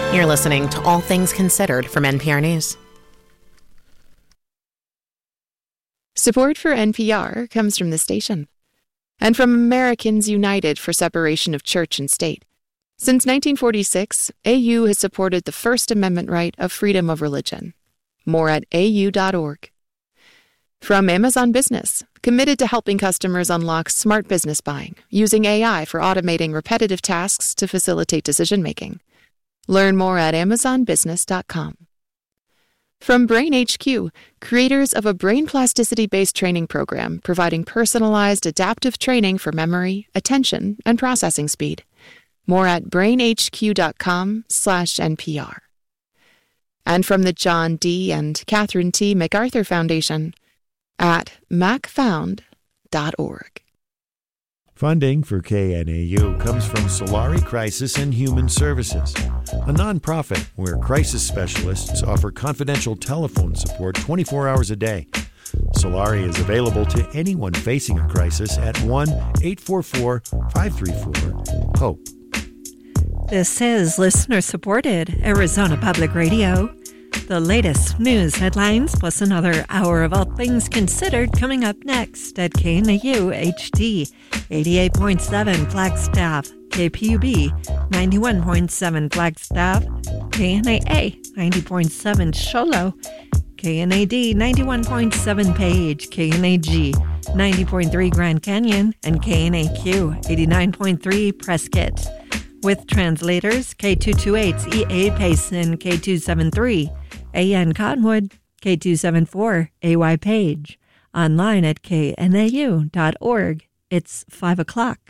You're listening to All Things Considered from NPR News. Support for NPR comes from the station and from Americans United for Separation of Church and State. Since 1946, AU has supported the First Amendment right of freedom of religion. More at au.org. From Amazon Business, committed to helping customers unlock smart business buying, using AI for automating repetitive tasks to facilitate decision-making. Learn more at amazonbusiness.com. From Brain HQ, creators of a brain plasticity-based training program providing personalized adaptive training for memory, attention, and processing speed. More at brainhq.com/NPR. And from the John D. and Catherine T. MacArthur Foundation at macfound.org. Funding for KNAU comes from Solari Crisis and Human Services, a nonprofit where crisis specialists offer confidential telephone support 24 hours a day. Solari is available to anyone facing a crisis at 1-844-534-HOPE. This is listener-supported Arizona Public Radio. The latest news headlines plus another hour of All Things Considered coming up next at KNAU HD 88.7 Flagstaff, KPUB 91.7 Flagstaff, KNAA 90.7 Sholo, KNAD 91.7 Page, KNAG 90.3 Grand Canyon, and KNAQ 89.3 Prescott. With translators, K228's E.A. Payson, K273, A.N. Cottonwood, K274, A.Y. Page. Online at knau.org. It's 5 o'clock.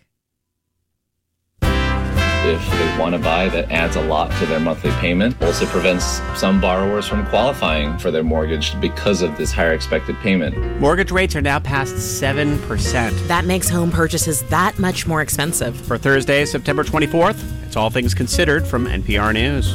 If they want to buy, that adds a lot to their monthly payment. Also prevents some borrowers from qualifying for their mortgage because of this higher expected payment. Mortgage rates are now past 7%. That makes home purchases that much more expensive. For Thursday, September 24th, it's All Things Considered from NPR News.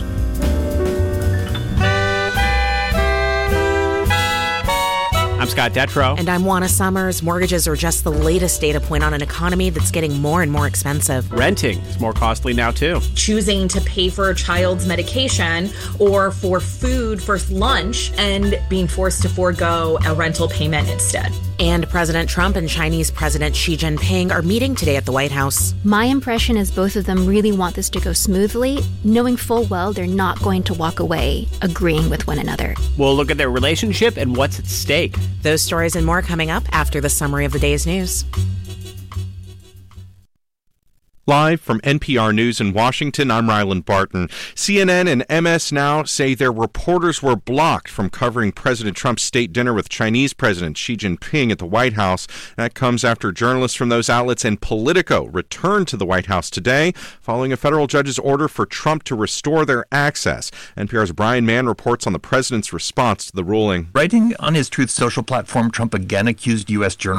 I'm Scott Detrow. And I'm Juana Summers. Mortgages are just the latest data point on an economy that's getting more and more expensive. Renting is more costly now, too. Choosing to pay for a child's medication or for food for lunch and being forced to forego a rental payment instead. And President Trump and Chinese President Xi Jinping are meeting today at the White House. My impression is both of them really want this to go smoothly, knowing full well they're not going to walk away agreeing with one another. We'll look at their relationship and what's at stake. Those stories and more coming up after the summary of the day's news. Live from NPR News in Washington, I'm Ryland Barton. CNN and MS Now say their reporters were blocked from covering President Trump's state dinner with Chinese President Xi Jinping at the White House. That comes after journalists from those outlets and Politico returned to the White House today, following a federal judge's order for Trump to restore their access. NPR's Brian Mann reports on the president's response to the ruling. Writing on his Truth Social platform, Trump again accused U.S. journalists